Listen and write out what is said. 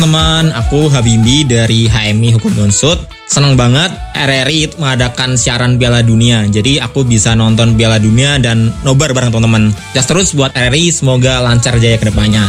Teman, aku Habibi dari HMI Hukum Unsud. Senang banget RRI itu mengadakan siaran Piala Dunia. Jadi aku bisa nonton Piala Dunia dan nobar bareng teman-teman. Just terus buat RRI, semoga lancar jaya ke depannya.